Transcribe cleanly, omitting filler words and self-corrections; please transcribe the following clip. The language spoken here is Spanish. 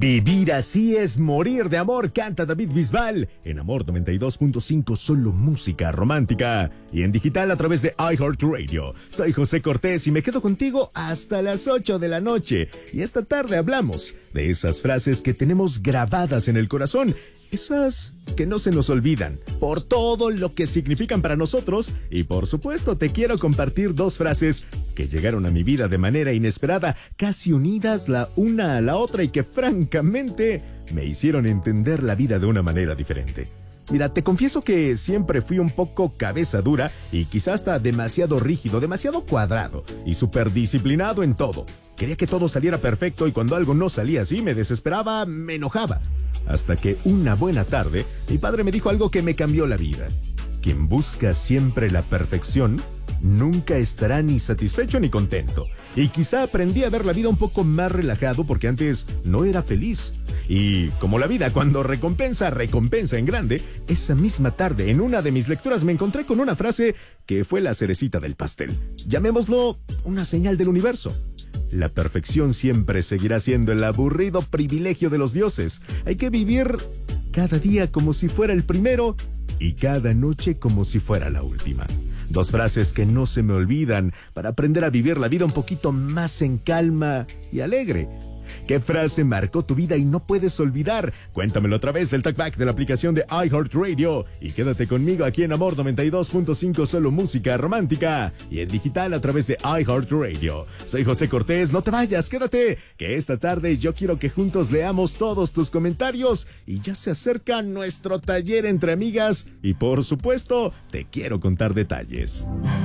Vivir así es morir de amor, canta David Bisbal. En Amor 92.5, solo música romántica. Y en digital a través de iHeartRadio. Soy José Cortés y me quedo contigo hasta las 8 de la noche. Y esta tarde hablamos de esas frases que tenemos grabadas en el corazón. Esas que no se nos olvidan, por todo lo que significan para nosotros. Y por supuesto te quiero compartir dos frases que llegaron a mi vida de manera inesperada, casi unidas la una a la otra y que francamente me hicieron entender la vida de una manera diferente. Mira, te confieso que siempre fui un poco cabeza dura y quizás hasta demasiado rígido, demasiado cuadrado y súper disciplinado en todo. Quería que todo saliera perfecto y cuando algo no salía así me desesperaba, me enojaba. Hasta que una buena tarde, mi padre me dijo algo que me cambió la vida. Quien busca siempre la perfección, nunca estará ni satisfecho ni contento. Y quizá aprendí a ver la vida un poco más relajado porque antes no era feliz. Y como la vida cuando recompensa en grande, esa misma tarde en una de mis lecturas me encontré con una frase que fue la cerecita del pastel. Llamémoslo una señal del universo. La perfección siempre seguirá siendo el aburrido privilegio de los dioses. Hay que vivir cada día como si fuera el primero y cada noche como si fuera la última. Dos frases que no se me olvidan para aprender a vivir la vida un poquito más en calma y alegre. ¿Qué frase marcó tu vida y no puedes olvidar? Cuéntamelo a través del talkback de la aplicación de iHeartRadio y quédate conmigo aquí en Amor 92.5, solo música romántica y en digital a través de iHeartRadio. Soy José Cortés, no te vayas, quédate, que esta tarde yo quiero que juntos leamos todos tus comentarios y ya se acerca nuestro taller entre amigas y por supuesto te quiero contar detalles.